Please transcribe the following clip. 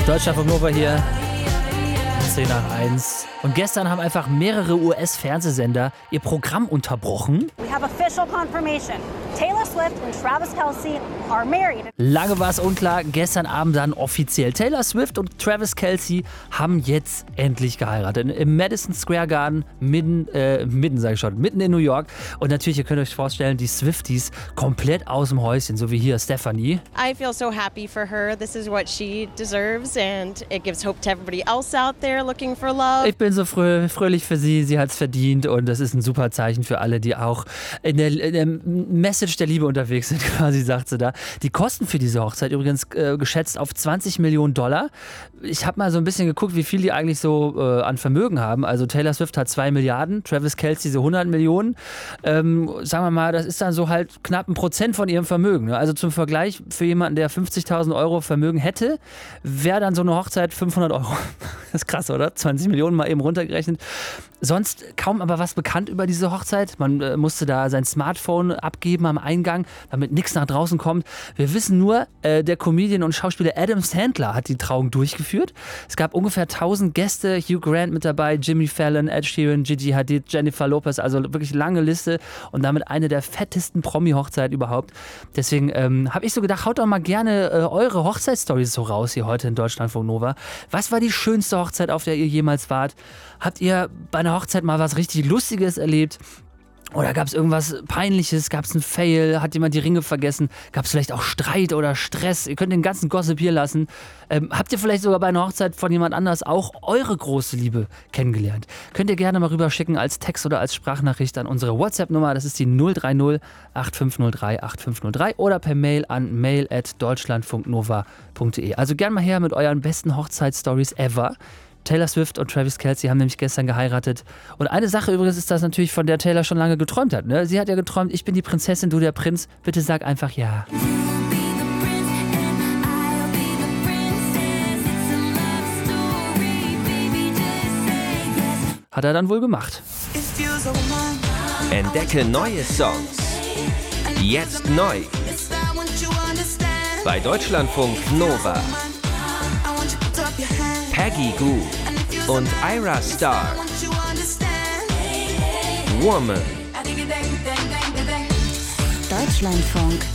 Deutschlandfunk Nova hier, 10 nach 1. Und gestern haben einfach mehrere US-Fernsehsender ihr Programm unterbrochen. We have official confirmation. Taylor Swift and Travis Kelce are married. Lange war es unklar, gestern Abend dann offiziell. Taylor Swift und Travis Kelce haben jetzt endlich geheiratet. Im Madison Square Garden, mitten in New York. Und natürlich, ihr könnt euch vorstellen, die Swifties komplett aus dem Häuschen, so wie hier Stephanie. I feel so happy for her. This is what she deserves and it gives hope to everybody else out there looking for love. Ich bin so fröhlich für sie, sie hat es verdient und das ist ein super Zeichen für alle, die auch in der Message der Liebe unterwegs sind, quasi, sagt sie da. Die Kosten für diese Hochzeit übrigens geschätzt auf $20 Millionen. Ich habe mal so ein bisschen geguckt, wie viel die eigentlich so an Vermögen haben. Also Taylor Swift hat 2 Milliarden, Travis Kelce so 100 Millionen. Sagen wir mal, das ist dann so halt knapp 1% von ihrem Vermögen. Ne? Also zum Vergleich, für jemanden, der 50.000 Euro Vermögen hätte, wäre dann so eine Hochzeit 500 Euro. Das ist krass, oder? 20 Millionen mal eben runtergerechnet. Sonst kaum aber was bekannt über diese Hochzeit. Man musste da sein Smartphone abgeben am Eingang, damit nichts nach draußen kommt. Wir wissen nur, der Comedian und Schauspieler Adam Sandler hat die Trauung durchgeführt. Es gab ungefähr 1000 Gäste, Hugh Grant mit dabei, Jimmy Fallon, Ed Sheeran, Gigi Hadid, Jennifer Lopez, also wirklich lange Liste und damit eine der fettesten Promi-Hochzeiten überhaupt. Deswegen habe ich so gedacht, haut doch mal gerne eure Hochzeitsstories so raus hier heute in Deutschlandfunk Nova. Was war die schönste Hochzeit, auf der ihr jemals wart? Habt ihr bei einer Hochzeit mal was richtig Lustiges erlebt? Oder gab es irgendwas Peinliches? Gab es einen Fail? Hat jemand die Ringe vergessen? Gab es vielleicht auch Streit oder Stress? Ihr könnt den ganzen Gossip hier lassen. Habt ihr vielleicht sogar bei einer Hochzeit von jemand anders auch eure große Liebe kennengelernt? Könnt ihr gerne mal rüberschicken als Text oder als Sprachnachricht an unsere WhatsApp-Nummer. Das ist die 030 8503 8503 oder per Mail an mail@deutschlandfunknova.de. Also gerne mal her mit euren besten Hochzeitsstories ever. Taylor Swift und Travis Kelce haben nämlich gestern geheiratet. Und eine Sache übrigens ist das natürlich, von der Taylor schon lange geträumt hat. Ne? Sie hat ja geträumt, ich bin die Prinzessin, du der Prinz. Bitte sag einfach ja. Hat er dann wohl gemacht. Entdecke neue Songs. Jetzt neu. Bei Deutschlandfunk Nova. Peggy Gou und Ira Star. Woman. Deutschlandfunk